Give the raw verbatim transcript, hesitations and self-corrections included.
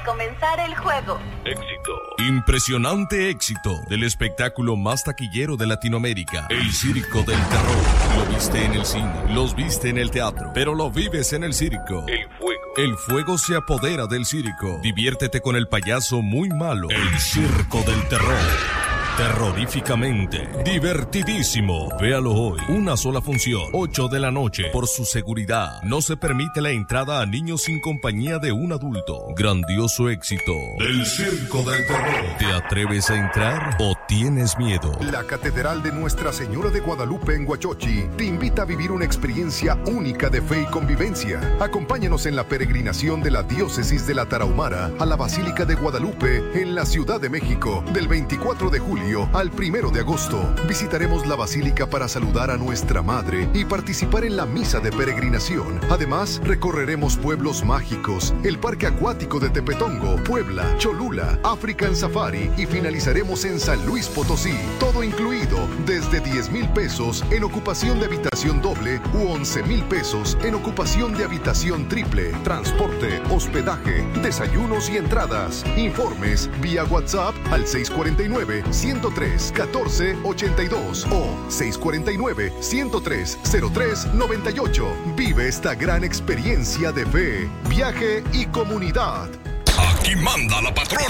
de comenzar el juego. Éxito. Impresionante éxito del espectáculo más taquillero de Latinoamérica, El Circo del Terror. Lo viste en el cine, los viste en el teatro, pero lo vives en el circo. El fuego. El fuego se apodera del circo. Diviértete con el payaso muy malo. El Circo del Terror. Terroríficamente divertidísimo. Véalo hoy. Una sola función, ocho de la noche. Por su seguridad, no se permite la entrada a niños sin compañía de un adulto. Grandioso éxito del Circo del Terror. ¿Te atreves a entrar o tienes miedo? La Catedral de Nuestra Señora de Guadalupe en Huachochi te invita a vivir una experiencia única de fe y convivencia. Acompáñanos en la peregrinación de la Diócesis de la Tarahumara a la Basílica de Guadalupe en la Ciudad de México del veinticuatro de julio al primero de agosto. Visitaremos la basílica para saludar a nuestra madre y participar en la misa de peregrinación. Además, recorreremos pueblos mágicos, el parque acuático de Tepetongo, Puebla, Cholula, African Safari y finalizaremos en San Luis Potosí. Todo incluido desde diez mil pesos en ocupación de habitación doble u once mil pesos en ocupación de habitación triple. Transporte, hospedaje, desayunos y entradas. Informes vía WhatsApp al seis cuatro nueve, ciento tres, catorce ochenta y dos o seis cuatro nueve, ciento tres, cero tres noventa y ocho. Vive esta gran experiencia de fe, viaje y comunidad. Aquí manda la patrona.